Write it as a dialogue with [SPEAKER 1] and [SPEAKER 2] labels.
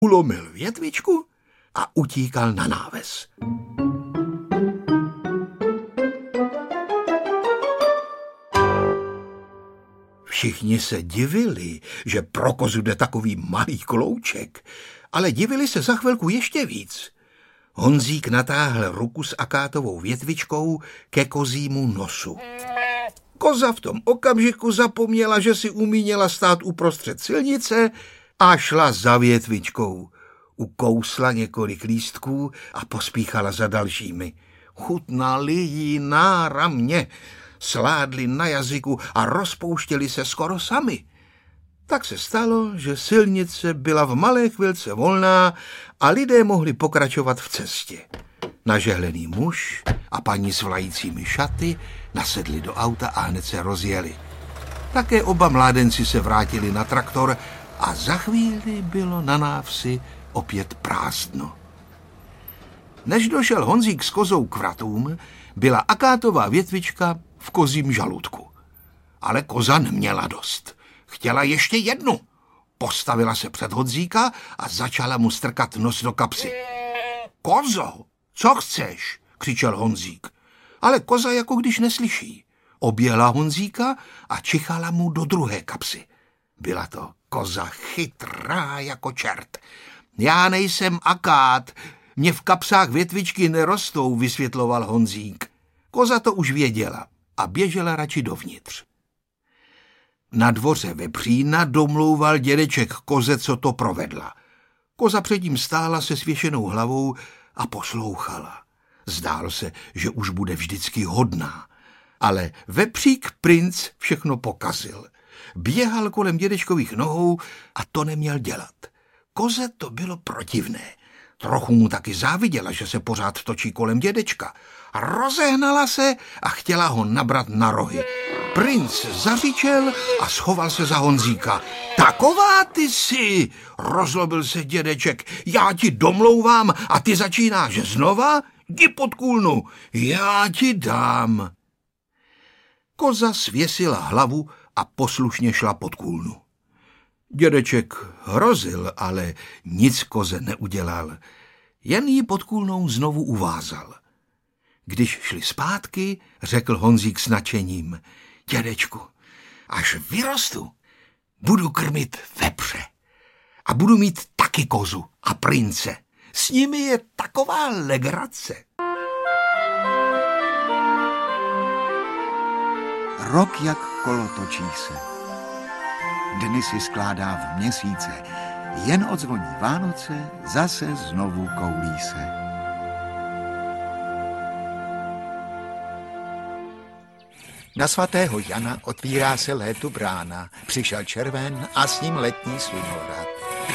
[SPEAKER 1] ulomil větvičku a utíkal na náves. Všichni se divili, že pro kozu jde takový malý klouček, ale divili se za chvilku ještě víc. Honzík natáhl ruku s akátovou větvičkou ke kozímu nosu. Koza v tom okamžiku zapomněla, že si umíněla stát uprostřed silnice a šla za větvičkou. Ukousla několik lístků a pospíchala za dalšími. Chutnali jí náramně, sládli na jazyku a rozpouštěli se skoro sami. Tak se stalo, že silnice byla v malé chvilce volná a lidé mohli pokračovat v cestě. Nažehlený muž a paní s vlajícími šaty nasedli do auta a hned se rozjeli. Také oba mládenci se vrátili na traktor a za chvíli bylo na návsi opět prázdno. Než došel Honzík s kozou k vratům, byla akátová větvička v kozím žaludku. Ale koza neměla dost. Chtěla ještě jednu. Postavila se před Honzíka a začala mu strkat nos do kapsy. Kozo, co chceš? Křičel Honzík. Ale koza jako když neslyší. Objela Honzíka a čichala mu do druhé kapsy. Byla to koza chytrá jako čert. Já nejsem akát, mě v kapsách větvičky nerostou, vysvětloval Honzík. Koza to už věděla a běžela radši dovnitř. Na dvoře vepřína domlouval dědeček koze, co to provedla. Koza předtím stála se svěšenou hlavou a poslouchala. Zdálo se, že už bude vždycky hodná, ale vepřík princ všechno pokazil. Běhal kolem dědečkových nohou a to neměl dělat. Koze to bylo protivné. Trochu mu taky záviděla, že se pořád točí kolem dědečka. Rozehnala se a chtěla ho nabrat na rohy. Princ zařičel a schoval se za Honzíka. Taková ty jsi, rozlobil se dědeček. Já ti domlouvám a ty začínáš znova? Jdi pod kůlnu, já ti dám. Koza svěsila hlavu a poslušně šla pod kůlnu. Dědeček hrozil, ale nic koze neudělal. Jen ji pod kůlnou znovu uvázal. Když šli zpátky, řekl Honzík s nadšením. Dědečku, až vyrostu, budu krmit vepře. A budu mít taky kozu a prince. S nimi je taková legrace.
[SPEAKER 2] Rok jak kolo točí se. Dny si skládá v měsíce. Jen odzvoní Vánoce, zase znovu koulí se. Na svatého Jana otvírá se létu brána. Přišel červen a s ním letní slunovrad.